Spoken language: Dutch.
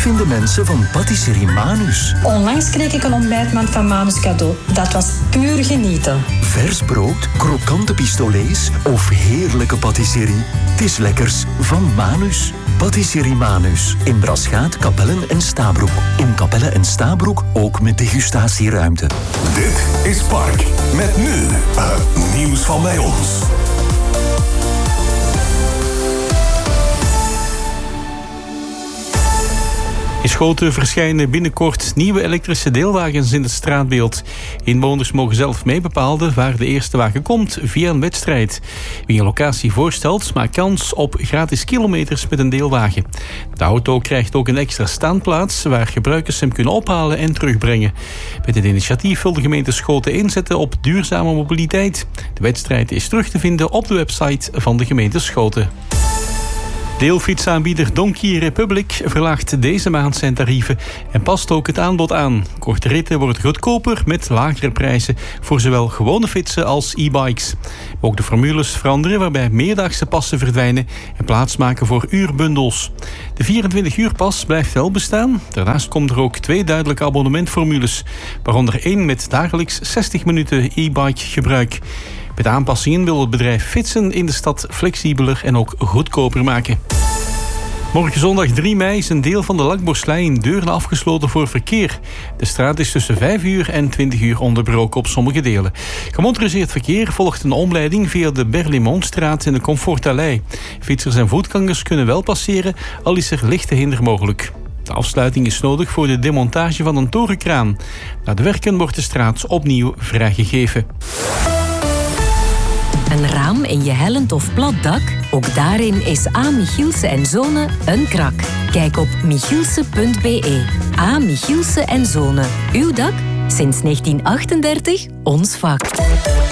vinden mensen van Patisserie Manus. Onlangs kreeg ik een ontbijtmand van Manus cadeau. Dat was puur genieten. Vers brood, krokante pistolets of heerlijke patisserie. Het is lekkers van Manus. Patisserie Manus. In Braschaat, Capellen en Stabroek. In Capellen en Stabroek ook met degustatieruimte. Dit is Park. Met nu nieuws van bij ons. In Schoten verschijnen binnenkort nieuwe elektrische deelwagens in het straatbeeld. Inwoners mogen zelf meebepalen waar de eerste wagen komt via een wedstrijd. Wie een locatie voorstelt, maakt kans op gratis kilometers met een deelwagen. De auto krijgt ook een extra staanplaats waar gebruikers hem kunnen ophalen en terugbrengen. Met dit initiatief wil de gemeente Schoten inzetten op duurzame mobiliteit. De wedstrijd is terug te vinden op de website van de gemeente Schoten. Deelfietsaanbieder Donkey Republic verlaagt deze maand zijn tarieven en past ook het aanbod aan. Korte ritten worden goedkoper met lagere prijzen voor zowel gewone fietsen als e-bikes. Ook de formules veranderen waarbij meerdaagse passen verdwijnen en plaatsmaken voor uurbundels. De 24-uurpas blijft wel bestaan. Daarnaast komen er ook 2 duidelijke abonnementformules, waaronder 1 met dagelijks 60 minuten e-bike gebruik. Met aanpassingen wil het bedrijf fietsen in de stad flexibeler en ook goedkoper maken. Morgen zondag 3 mei is een deel van de Lakborslei in Deurne afgesloten voor verkeer. De straat is tussen 5 uur en 20 uur onderbroken op sommige delen. Gemotoriseerd verkeer volgt een omleiding via de Berlimonstraat en de Comfortalei. Fietsers en voetgangers kunnen wel passeren, al is er lichte hinder mogelijk. De afsluiting is nodig voor de demontage van een torenkraan. Na de werken wordt de straat opnieuw vrijgegeven. Een raam in je hellend of plat dak? Ook daarin is A. Michielse en Zonen een krak. Kijk op michielse.be. A. Michielse en Zonen. Uw dak? Sinds 1938 ons vak.